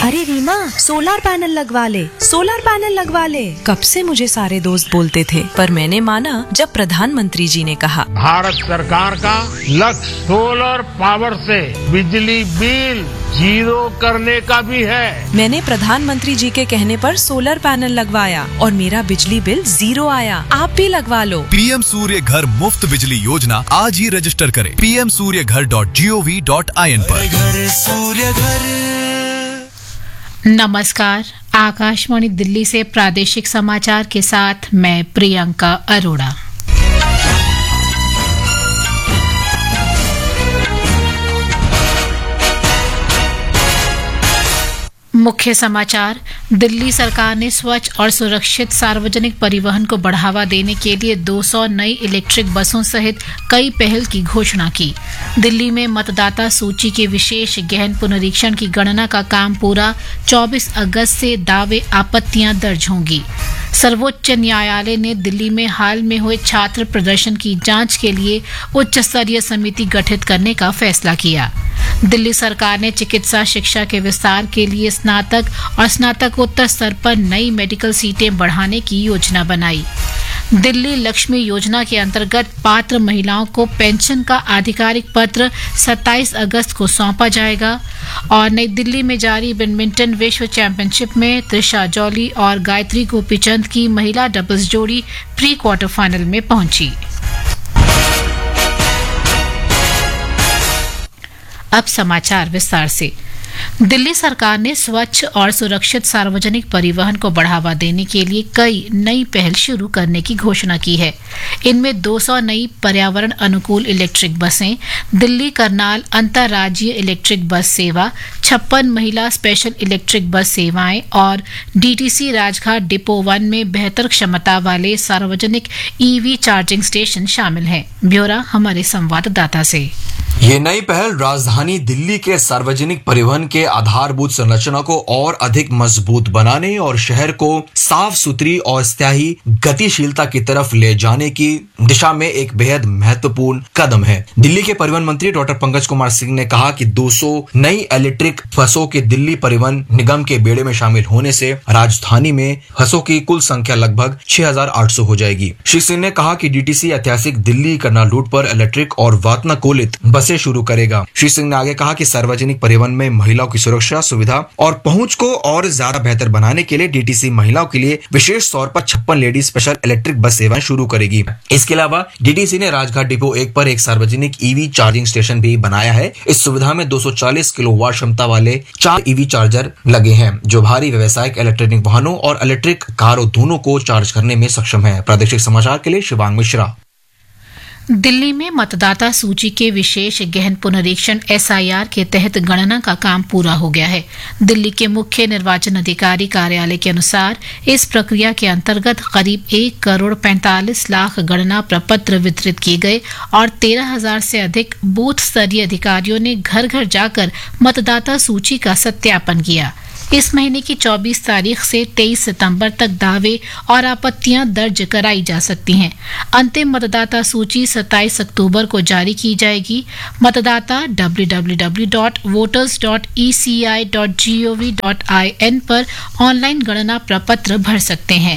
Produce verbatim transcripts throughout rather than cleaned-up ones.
अरे Reema, solar panel लगवा ले, सोलर पैनल लगवा ले। कब से मुझे सारे दोस्त बोलते थे, पर मैंने माना जब प्रधानमंत्री जी ने कहा। भारत सरकार का लक्ष्य सोलर पावर से बिजली बिल जीरो करने का भी है। मैंने प्रधानमंत्री जी के कहने पर सोलर पैनल लगवाया और मेरा बिजली बिल जीरो आया। आप भी लगवा लो। पीएम सूर्य घर मुफ्त बिजली योजना आज ही रजिस्टर करें पी एम सूर्य घर dot G O V dot I N पर। घर सूर्य घर। नमस्कार, आकाशवाणी दिल्ली से प्रादेशिक समाचार के साथ मैं प्रियंका अरोड़ा। मुख्य समाचार। दिल्ली सरकार ने स्वच्छ और सुरक्षित सार्वजनिक परिवहन को बढ़ावा देने के लिए दो सौ नई इलेक्ट्रिक बसों सहित कई पहल की घोषणा की। दिल्ली में मतदाता सूची के विशेष गहन पुनरीक्षण की गणना का काम पूरा। चौबीस अगस्त से दावे आपत्तियां दर्ज होंगी। सर्वोच्च न्यायालय ने दिल्ली में हाल में हुए छात्र प्रदर्शन की जांच के लिए उच्च स्तरीय समिति गठित करने का फैसला किया। दिल्ली सरकार ने चिकित्सा शिक्षा के विस्तार के लिए स्नातक और स्नातकोत्तर स्तर पर नई मेडिकल सीटें बढ़ाने की योजना बनाई। दिल्ली लक्ष्मी योजना के अंतर्गत पात्र महिलाओं को पेंशन का आधिकारिक पत्र सत्ताईस अगस्त को सौंपा जाएगा। और नई दिल्ली में जारी बैडमिंटन विश्व चैंपियनशिप में त्रिशा जॉली और गायत्री गोपीचंद की महिला डबल्स जोड़ी प्री क्वार्टर फाइनल में पहुंची। अब समाचार विस्तार से। दिल्ली सरकार ने स्वच्छ और सुरक्षित सार्वजनिक परिवहन को बढ़ावा देने के लिए कई नई पहल शुरू करने की घोषणा की है। इनमें दो सौ नई पर्यावरण अनुकूल इलेक्ट्रिक बसें, दिल्ली करनाल अंतर्राज्यीय इलेक्ट्रिक बस सेवा, छप्पन महिला स्पेशल इलेक्ट्रिक बस सेवाएं और डीटीसी राजघाट डिपो वन में बेहतर क्षमता वाले सार्वजनिक ईवी चार्जिंग स्टेशन शामिल हैं। ब्यौरा हमारे संवाददाता से। ये नई पहल राजधानी दिल्ली के सार्वजनिक परिवहन के आधारभूत संरचना को और अधिक मजबूत बनाने और शहर को साफ सुथरी और स्थायी गतिशीलता की तरफ ले जाने की दिशा में एक बेहद महत्वपूर्ण कदम है। दिल्ली के परिवहन मंत्री डॉक्टर पंकज कुमार सिंह ने कहा कि दो सौ नई इलेक्ट्रिक बसों के दिल्ली परिवहन निगम के बेड़े में शामिल होने से राजधानी में बसों की कुल संख्या लगभग छह हजार आठ सौ हो जाएगी। श्री सिंह ने कहा कि डीटीसी ऐतिहासिक दिल्ली करनाल रूट पर इलेक्ट्रिक और वातानुकूलित बसें शुरू करेगा। श्री सिंह ने आगे कहा कि सार्वजनिक परिवहन में महिलाओं की सुरक्षा, सुविधा और पहुंच को और ज्यादा बेहतर बनाने के लिए डीटीसी महिलाओं के लिए विशेष तौर पर छप्पन लेडीज स्पेशल इलेक्ट्रिक बस सेवाएं शुरू करेगी। इसके अलावा डीटीसी ने राजघाट डिपो एक पर एक सार्वजनिक ईवी चार्जिंग स्टेशन भी बनाया है। इस सुविधा में दो सौ चालीस किलोवाट क्षमता वाले चार ईवी चार्जर लगे हैं, जो भारी व्यावसायिक इलेक्ट्रॉनिक वाहनों और इलेक्ट्रिक कारों दोनों को चार्ज करने में सक्षम है। प्रादेशिक समाचार के लिए शिवांग मिश्रा। दिल्ली में मतदाता सूची के विशेष गहन पुनरीक्षण एस आई आर के तहत गणना का काम पूरा हो गया है। दिल्ली के मुख्य निर्वाचन अधिकारी कार्यालय के अनुसार इस प्रक्रिया के अंतर्गत करीब एक करोड़ पैंतालीस लाख गणना प्रपत्र वितरित किए गए और तेरह हजार से अधिक बूथ स्तरीय अधिकारियों ने घर घर जाकर मतदाता सूची का सत्यापन किया। इस महीने की चौबीस तारीख से तेईस सितंबर तक दावे और आपत्तियां दर्ज कराई जा सकती हैं। अंतिम मतदाता सूची सत्ताईस अक्टूबर को जारी की जाएगी। मतदाता W W W dot voters dot E C I dot G O V dot I N पर ऑनलाइन गणना प्रपत्र भर सकते हैं।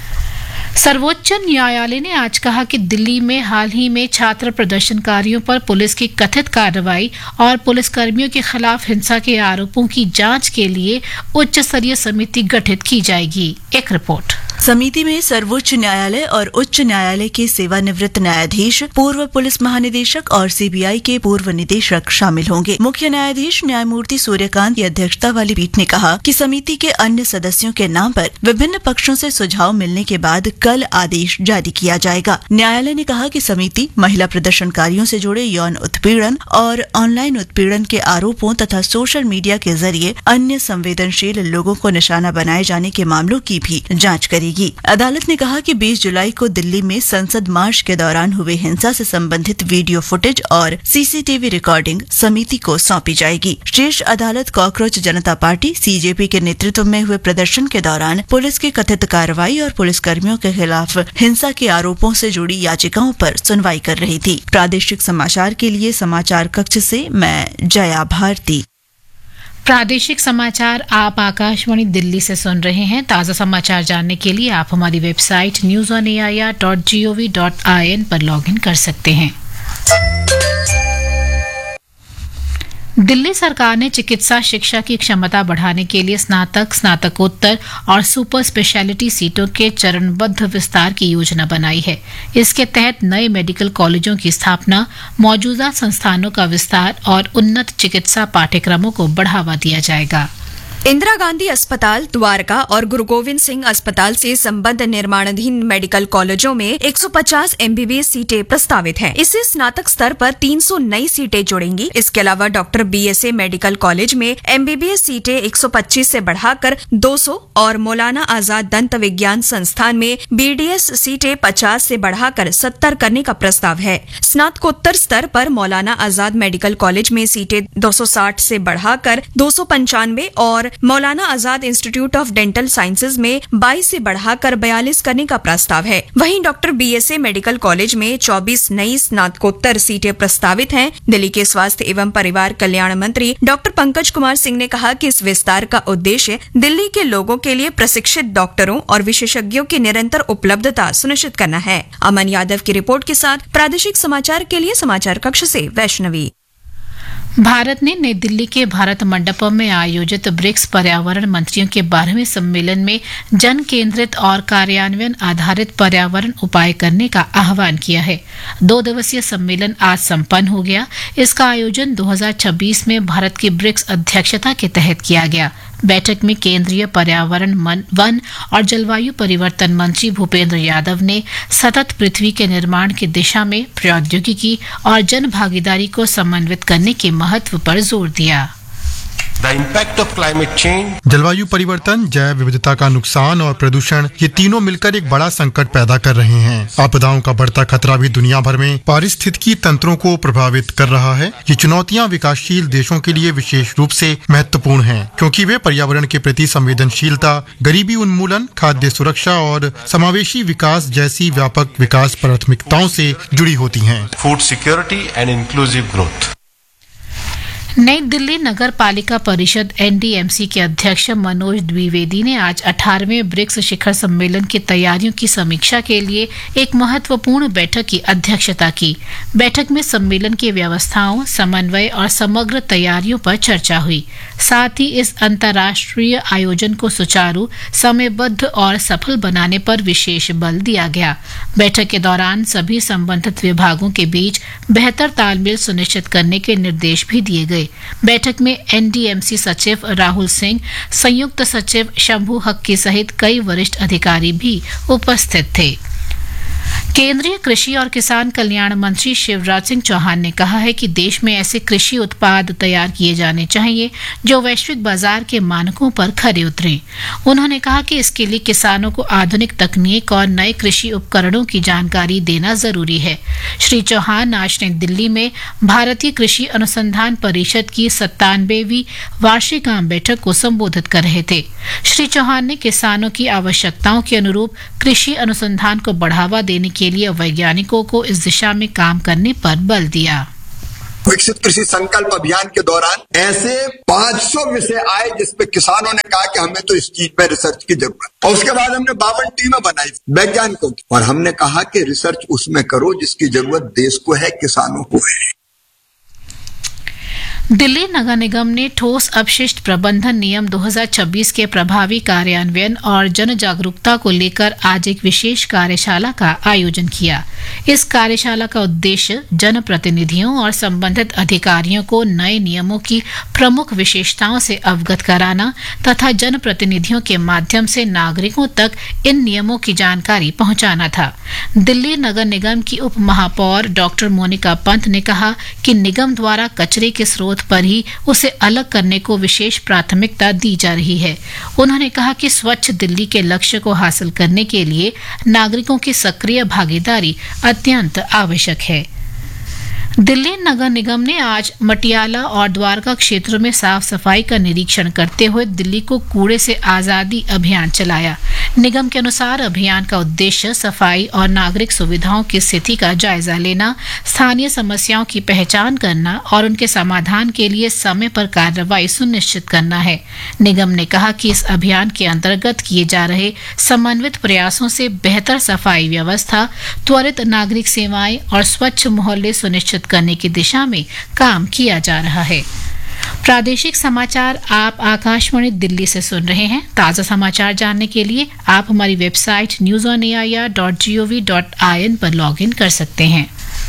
सर्वोच्च न्यायालय ने आज कहा कि दिल्ली में हाल ही में छात्र प्रदर्शनकारियों पर पुलिस की कथित कार्रवाई और पुलिसकर्मियों के खिलाफ हिंसा के आरोपों की जांच के लिए उच्च स्तरीय समिति गठित की जाएगी। एक रिपोर्ट। समिति में सर्वोच्च न्यायालय और उच्च न्यायालय के सेवानिवृत्त न्यायाधीश, पूर्व पुलिस महानिदेशक और सी बी आई के पूर्व निदेशक शामिल होंगे। मुख्य न्यायाधीश न्यायमूर्ति सूर्यकांत की अध्यक्षता वाली पीठ ने कहा कि समिति के अन्य सदस्यों के नाम पर विभिन्न पक्षों से सुझाव मिलने के बाद कल आदेश जारी किया जाएगा। न्यायालय ने कहा कि समिति महिला प्रदर्शनकारियों से जुड़े यौन उत्पीड़न और ऑनलाइन उत्पीड़न के आरोपों तथा सोशल मीडिया के जरिए अन्य संवेदनशील लोगों को निशाना बनाए जाने के मामलों की भी जाँच करेगी। अदालत ने कहा कि बीस जुलाई को दिल्ली में संसद मार्च के दौरान हुए हिंसा से संबंधित वीडियो फुटेज और सी सी टी वी रिकॉर्डिंग समिति को सौंपी जाएगी। शीर्ष अदालत कॉकरोच जनता पार्टी सी जे पी के नेतृत्व में हुए प्रदर्शन के दौरान पुलिस की कथित कार्रवाई और पुलिसकर्मियों के खिलाफ हिंसा के आरोपों से जुड़ी याचिकाओं पर सुनवाई कर रही थी। प्रादेशिक समाचार के लिए समाचार कक्ष से मैं जया भारती। प्रादेशिक समाचार आप आकाशवाणी दिल्ली से सुन रहे हैं। ताज़ा समाचार जानने के लिए आप हमारी website news on A I R dot G O V dot I N पर लॉग इन कर सकते हैं। दिल्ली सरकार ने चिकित्सा शिक्षा की क्षमता बढ़ाने के लिए स्नातक, स्नातकोत्तर और सुपर स्पेशलिटी सीटों के चरणबद्ध विस्तार की योजना बनाई है। इसके तहत नए मेडिकल कॉलेजों की स्थापना, मौजूदा संस्थानों का विस्तार और उन्नत चिकित्सा पाठ्यक्रमों को बढ़ावा दिया जाएगा। इंदिरा गांधी अस्पताल द्वारका और गुरु गोविंद सिंह अस्पताल से संबद्ध निर्माणाधीन मेडिकल कॉलेजों में एक सौ पचास एम बी बी एस सीटें प्रस्तावित हैं। इससे स्नातक स्तर पर तीन सौ नई सीटें जुड़ेंगी। इसके अलावा doctor B S A medical college में एम बी बी एस सीटें एक सौ पच्चीस से बढ़ाकर दो सौ और मौलाना आजाद दंत विज्ञान संस्थान में बी डी एस सीटें पचास से बढ़ाकर सत्तर करने का प्रस्ताव है। स्नातकोत्तर स्तर पर मौलाना आजाद मेडिकल कॉलेज में सीटें दो सौ साठ से बढ़ाकर दो सौ पंचानवे और Maulana Azad institute of dental sciences में बाईस से बढ़ाकर बयालीस करने का प्रस्ताव है। वहीं doctor B S A medical college में चौबीस नई स्नातकोत्तर सीटें प्रस्तावित हैं। दिल्ली के स्वास्थ्य एवं परिवार कल्याण मंत्री डॉक्टर पंकज कुमार सिंह ने कहा कि इस विस्तार का उद्देश्य दिल्ली के लोगों के लिए प्रशिक्षित डॉक्टरों और विशेषज्ञों की निरंतर उपलब्धता सुनिश्चित करना है। अमन यादव की रिपोर्ट के साथ प्रादेशिक समाचार के लिए समाचार कक्ष से वैष्णवी। भारत ने नई दिल्ली के भारत मंडपम में आयोजित ब्रिक्स पर्यावरण मंत्रियों के बारहवें सम्मेलन में जन केंद्रित और कार्यान्वयन आधारित पर्यावरण उपाय करने का आह्वान किया है। दो दिवसीय सम्मेलन आज संपन्न हो गया। इसका आयोजन दो हज़ार छब्बीस में भारत की ब्रिक्स अध्यक्षता के तहत किया गया। बैठक में केंद्रीय पर्यावरण, वन और जलवायु परिवर्तन मंत्री भूपेंद्र यादव ने सतत पृथ्वी के निर्माण की दिशा में प्रौद्योगिकी और जन भागीदारी को समन्वित करने के महत्व पर जोर दिया। जलवायु परिवर्तन, जैव विविधता का नुकसान और प्रदूषण, ये तीनों मिलकर एक बड़ा संकट पैदा कर रहे हैं। आपदाओं का बढ़ता खतरा भी दुनिया भर में पारिस्थितिकी तंत्रों को प्रभावित कर रहा है। ये चुनौतियां विकासशील देशों के लिए विशेष रूप से महत्वपूर्ण हैं, क्योंकि वे पर्यावरण के प्रति संवेदनशीलता, गरीबी उन्मूलन, खाद्य सुरक्षा और समावेशी विकास जैसी व्यापक विकास प्राथमिकताओं से जुड़ी होती हैं। Food security and inclusive growth. नई दिल्ली नगर पालिका परिषद एन डी एम सी के अध्यक्ष मनोज द्विवेदी ने आज अठारहवें ब्रिक्स शिखर सम्मेलन की तैयारियों की समीक्षा के लिए एक महत्वपूर्ण बैठक की अध्यक्षता की। बैठक में सम्मेलन की व्यवस्थाओं, समन्वय और समग्र तैयारियों पर चर्चा हुई। साथ ही इस अंतर्राष्ट्रीय आयोजन को सुचारू, समयबद्ध और सफल बनाने पर विशेष बल दिया गया। बैठक के दौरान सभी संबंधित विभागों के बीच बेहतर तालमेल सुनिश्चित करने के निर्देश भी दिए गए। बैठक में एन डी एम सी सचिव राहुल सिंह, संयुक्त सचिव शंभू हक्की सहित कई वरिष्ठ अधिकारी भी उपस्थित थे। केंद्रीय कृषि और किसान कल्याण मंत्री शिवराज सिंह चौहान ने कहा है कि देश में ऐसे कृषि उत्पाद तैयार किए जाने चाहिए जो वैश्विक बाजार के मानकों पर खरे उतरें। उन्होंने कहा कि इसके लिए किसानों को आधुनिक तकनीक और नए कृषि उपकरणों की जानकारी देना जरूरी है। श्री चौहान आज नई दिल्ली में भारतीय कृषि अनुसंधान परिषद की सत्तानवेवीं वार्षिक आम बैठक को संबोधित कर रहे थे। श्री चौहान ने किसानों की आवश्यकताओं के अनुरूप कृषि अनुसंधान को बढ़ावा देने के लिए वैज्ञानिकों को इस दिशा में काम करने पर बल दिया। विकसित कृषि संकल्प अभियान के दौरान ऐसे पाँच सौ विषय आए जिसपे किसानों ने कहा कि हमें तो इस चीज पे रिसर्च की जरूरत है। और उसके बाद हमने बावन टीमें बनाई वैज्ञानिकों की, और हमने कहा कि रिसर्च उसमें करो जिसकी जरूरत देश को है, किसानों को है। दिल्ली नगर निगम ने ठोस अपशिष्ट प्रबंधन नियम दो हज़ार छब्बीस के प्रभावी कार्यान्वयन और जन जागरूकता को लेकर आज एक विशेष कार्यशाला का आयोजन किया। इस कार्यशाला का उद्देश्य जनप्रतिनिधियों और संबंधित अधिकारियों को नए नियमों की प्रमुख विशेषताओं से अवगत कराना तथा जनप्रतिनिधियों के माध्यम से नागरिकों तक इन नियमों की जानकारी पहुंचाना था। दिल्ली नगर निगम की उप महापौर डॉक्टर मोनिका पंत ने कहा कि निगम द्वारा कचरे के स्रोत पर ही उसे अलग करने को विशेष प्राथमिकता दी जा रही है। उन्होंने कहा कि स्वच्छ दिल्ली के लक्ष्य को हासिल करने के लिए नागरिकों की सक्रिय भागीदारी अत्यंत आवश्यक है। दिल्ली नगर निगम ने आज मटियाला और द्वारका क्षेत्रों में साफ सफाई का निरीक्षण करते हुए दिल्ली को कूड़े से आजादी अभियान चलाया। निगम के अनुसार अभियान का उद्देश्य सफाई और नागरिक सुविधाओं की स्थिति का जायजा लेना, स्थानीय समस्याओं की पहचान करना और उनके समाधान के लिए समय पर कार्रवाई सुनिश्चित करना है। निगम ने कहा कि इस अभियान के अंतर्गत किए जा रहे समन्वित प्रयासों से बेहतर सफाई व्यवस्था, त्वरित नागरिक सेवाएं और स्वच्छ मोहल्ले सुनिश्चित करने की दिशा में काम किया जा रहा है। प्रादेशिक समाचार आप आकाशवाणी दिल्ली से सुन रहे हैं। ताज़ा समाचार जानने के लिए आप हमारी website news on A I R dot G O V dot I N पर लॉग इन कर सकते हैं।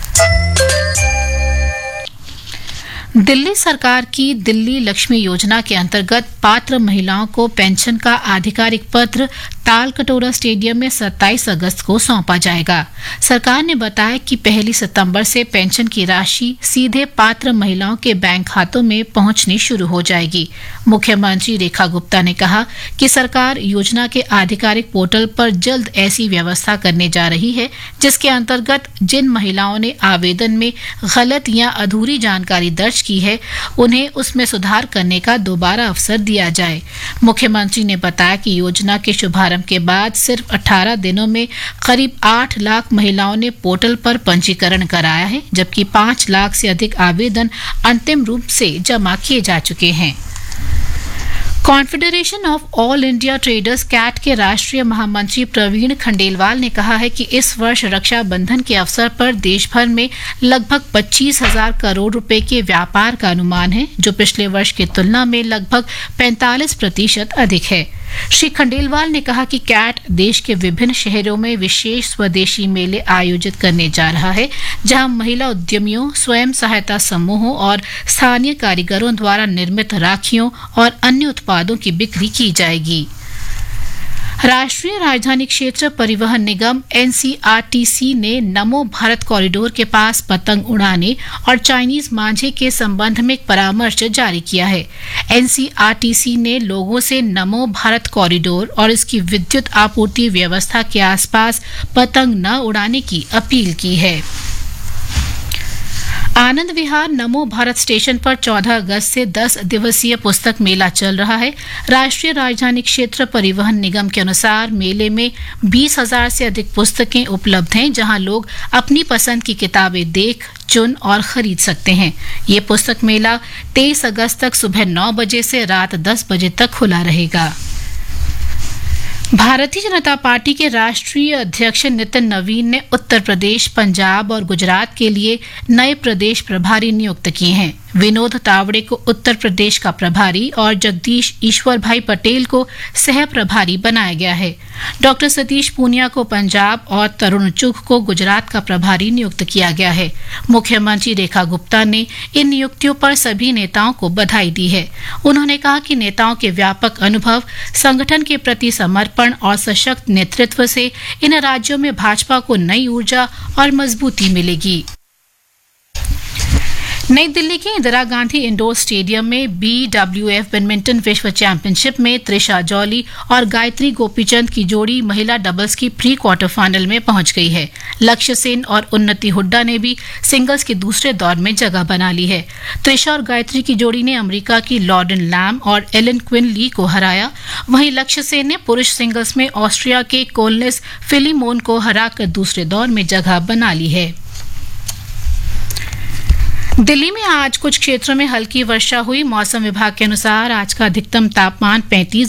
दिल्ली सरकार की दिल्ली लक्ष्मी योजना के अंतर्गत पात्र महिलाओं को पेंशन का आधिकारिक पत्र तालकटोरा स्टेडियम में सत्ताईस अगस्त को सौंपा जाएगा। सरकार ने बताया कि पहली सितंबर से पेंशन की राशि सीधे पात्र महिलाओं के बैंक खातों में पहुंचनी शुरू हो जाएगी। मुख्यमंत्री रेखा गुप्ता ने कहा कि सरकार योजना के आधिकारिक पोर्टल पर जल्द ऐसी व्यवस्था करने जा रही है जिसके अंतर्गत जिन महिलाओं ने आवेदन में गलत या अधूरी जानकारी दर्ज की है उन्हें उसमें सुधार करने का दोबारा अवसर दिया जाए। मुख्यमंत्री ने बताया कि योजना के शुभारंभ के बाद सिर्फ अठारह दिनों में करीब आठ लाख महिलाओं ने पोर्टल पर पंजीकरण कराया है, जबकि पाँच लाख से अधिक आवेदन अंतिम रूप से जमा किए जा चुके हैं। Confederation of all India traders cat के राष्ट्रीय महामंत्री प्रवीण खंडेलवाल ने कहा है कि इस वर्ष रक्षाबंधन के अवसर पर देश भर में लगभग पच्चीस हजार करोड़ रुपए के व्यापार का अनुमान है, जो पिछले वर्ष की तुलना में लगभग पैंतालीस प्रतिशत अधिक है। श्री खंडेलवाल ने कहा कि कैट देश के विभिन्न शहरों में विशेष स्वदेशी मेले आयोजित करने जा रहा है, जहां महिला उद्यमियों, स्वयं सहायता समूहों और स्थानीय कारीगरों द्वारा निर्मित राखियों और अन्य उत्पादों की बिक्री की जाएगी। राष्ट्रीय राजधानी क्षेत्र परिवहन निगम N C R T C ने नमो भारत कॉरिडोर के पास पतंग उड़ाने और चाइनीज मांझे के संबंध में एक परामर्श जारी किया है। N C R T C ने लोगों से नमो भारत कॉरिडोर और इसकी विद्युत आपूर्ति व्यवस्था के आसपास पतंग न उड़ाने की अपील की है। आनंद विहार नमो भारत स्टेशन पर चौदह अगस्त से दस दिवसीय पुस्तक मेला चल रहा है। राष्ट्रीय राजधानी क्षेत्र परिवहन निगम के अनुसार मेले में बीस हजार से अधिक पुस्तकें उपलब्ध हैं, जहां लोग अपनी पसंद की किताबें देख, चुन और खरीद सकते हैं। ये पुस्तक मेला तेईस अगस्त तक सुबह नौ बजे से रात दस बजे तक खुला रहेगा। भारतीय जनता पार्टी के राष्ट्रीय अध्यक्ष नितिन नवीन ने उत्तर प्रदेश, पंजाब और गुजरात के लिए नए प्रदेश प्रभारी नियुक्त किए हैं। विनोद तावड़े को उत्तर प्रदेश का प्रभारी और जगदीश ईश्वर भाई पटेल को सह प्रभारी बनाया गया है। डॉक्टर सतीश पूनिया को पंजाब और तरुण चुघ को गुजरात का प्रभारी नियुक्त किया गया है। मुख्यमंत्री रेखा गुप्ता ने इन नियुक्तियों पर सभी नेताओं को बधाई दी है। उन्होंने कहा कि नेताओं के व्यापक अनुभव, संगठन के प्रति समर्पण और सशक्त नेतृत्व से इन राज्यों में भाजपा को नई ऊर्जा और मजबूती मिलेगी। नई दिल्ली के इंदिरा गांधी इंडोर स्टेडियम में बी डब्ल्यू एफ बैडमिंटन विश्व चैंपियनशिप में त्रिशा जॉली और गायत्री गोपीचंद की जोड़ी महिला डबल्स की प्री क्वार्टर फाइनल में पहुंच गई है। लक्ष्य सेन और उन्नति हुड्डा ने भी सिंगल्स के दूसरे दौर में जगह बना ली है। त्रिशा और गायत्री की जोड़ी ने अमेरिका की लॉर्डन लैम और एलन क्विन ली को हराया। वहीं लक्ष्य सेन ने पुरुष सिंगल्स में ऑस्ट्रिया के कोलनेस फिलिमोन को हराकर दूसरे दौर में जगह बना ली है। दिल्ली में आज कुछ क्षेत्रों में हल्की वर्षा हुई। मौसम विभाग के अनुसार आज का अधिकतम तापमान पैंतीस